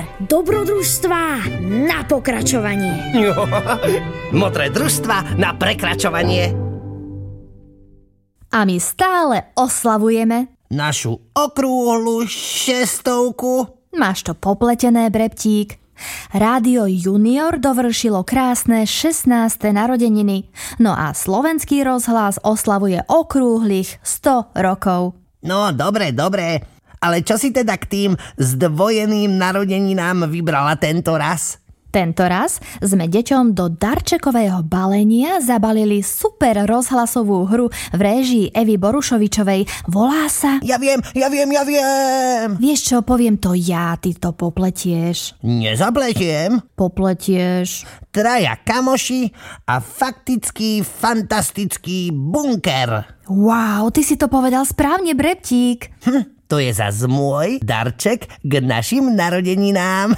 Dobrodružstvá na pokračovanie. Modré družstva na prekračovanie. A my stále oslavujeme Našu okrúhlu 600. Máš to popletené, Breptík. Rádio Junior dovršilo krásne 16. narodeniny. No a Slovenský rozhlas oslavuje okrúhlych 100 rokov. No, dobre. Ale čo si teda k tým zdvojeným narodeninám vybrala tento raz? Tento raz sme deťom do darčekového balenia zabalili super rozhlasovú hru v réžii Evy Borušovičovej. Volá sa... Ja viem! Vieš čo, poviem to ja, ty to popletieš. Nezapletiem. Popletieš. Traja kamoši a faktický fantastický bunker. Wow, ty si to povedal správne, Breptík. To je zas môj darček k našim narodeninám.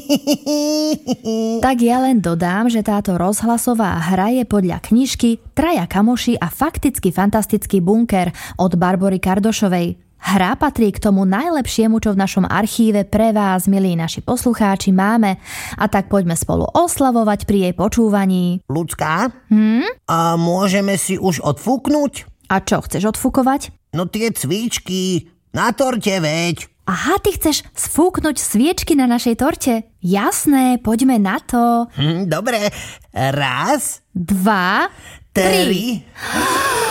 Tak ja len dodám, že táto rozhlasová hra je podľa knižky Traja kamoši a fakticky fantastický bunker od Barbory Kardošovej. Hra patrí k tomu najlepšiemu, čo v našom archíve pre vás, milí naši poslucháči, máme. A tak poďme spolu oslavovať pri jej počúvaní. Ľudská? A môžeme si už odfúknuť? A čo, chceš odfúkovať? No tie cvičky... Na torte, veď. Aha, ty chceš sfúknuť sviečky na našej torte? Jasné, poďme na to. Dobre, 1, 2, 3.